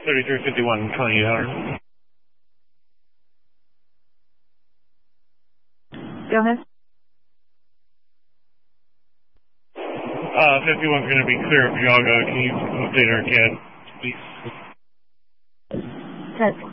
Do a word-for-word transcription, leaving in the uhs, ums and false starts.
thirty-three fifty-one, calling you, Howard. Go ahead. Uh, fifty-one's going to be clear for Yaga. Can you update our C A D, please? That's